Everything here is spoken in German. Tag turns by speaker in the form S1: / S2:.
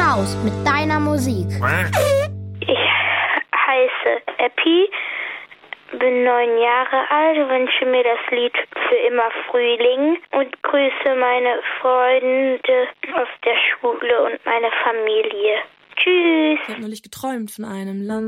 S1: raus mit deiner Musik.
S2: Ich heiße Epi, bin 9 Jahre alt, wünsche mir das Lied Für immer Frühling und grüße meine Freunde aus der Schule und meine Familie. Tschüss.
S3: Ich habe neulich geträumt von einem Land.